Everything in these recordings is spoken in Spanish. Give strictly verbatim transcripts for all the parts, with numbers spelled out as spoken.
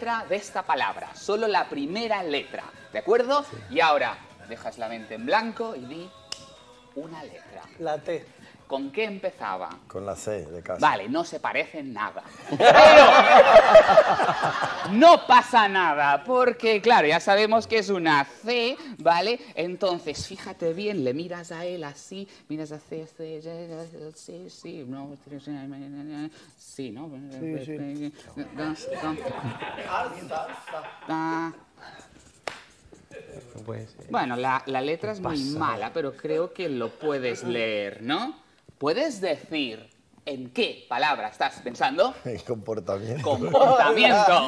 letra de esta palabra, solo la primera letra, ¿de acuerdo? Sí. Y ahora dejas la mente en blanco y di una letra. La T. ¿Con qué empezaba? Con la C de casa. Vale, no se parecen nada. Pero no pasa nada, porque claro, ya sabemos que es una C, ¿vale? Entonces, fíjate bien, le miras a él así, miras a C, C, sí, sí, no, sí, ¿no? Sí, sí. Bueno, la, la letra es muy mala, pero creo que lo puedes leer, ¿no? ¿Puedes decir en qué palabra estás pensando? En comportamiento. Comportamiento.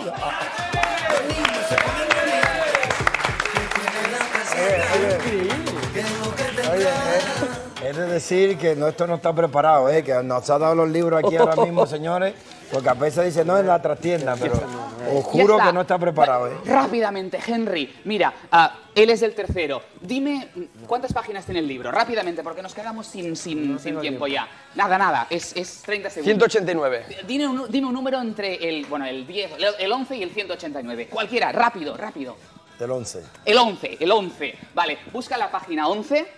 Oye, oye, oye, es de decir que no, esto no está preparado, ¿eh? Que nos ha dado los libros aquí ahora mismo, señores, porque a veces dice, no, en la trastienda, pero os juro que no está preparado, ¿eh? Rápidamente, Henry, mira, uh, él es el tercero. Dime, ¿cuántas páginas tiene el libro? Rápidamente, porque nos quedamos sin, sin, no sin tiempo, tiempo ya. Nada, nada, es, es treinta segundos. ciento ochenta y nueve. Dime un, dime un número entre el, bueno, el diez, el once y el ciento ochenta y nueve. Cualquiera, rápido, rápido. El once. El once, el once. Vale, busca la página once.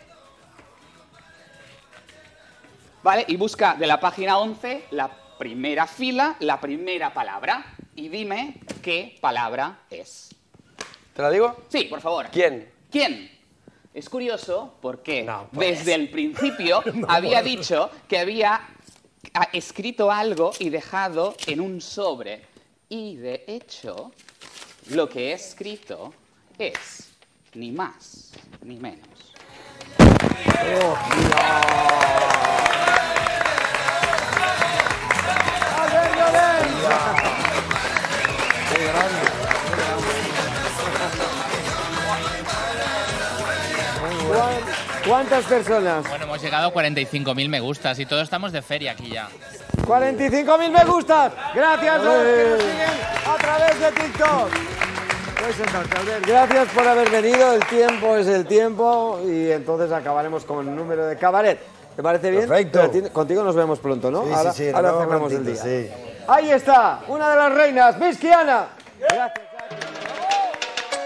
Vale, y busca de la página once la primera fila, la primera palabra. Y dime qué palabra es. ¿Te la digo? Sí, por favor. ¿Quién? ¿Quién? Es curioso porque no, pues. desde el principio no, había pues. dicho que había escrito algo y dejado en un sobre. Y de hecho, lo que he escrito es ni más ni menos. Oh, ¿Cuántas personas? Bueno, hemos llegado a cuarenta y cinco mil me gustas y todos estamos de feria aquí ya. cuarenta y cinco mil me gustas. Gracias a los que nos siguen a través de TikTok. Gracias por haber venido. El tiempo es el tiempo y entonces acabaremos con el número de cabaret. ¿Te parece bien? Perfecto. Pero contigo nos vemos pronto, ¿no? Sí, ahora sí, sí. ahora cerramos el día. Sí. Ahí está, una de las reinas, Miss Kiana. Gracias.